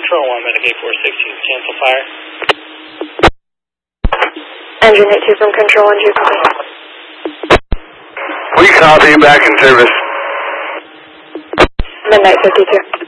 Control 1, Medicaid 460, cancel fire. Engine 82 from Control 1, copy. We copy, back in service. Midnight 52.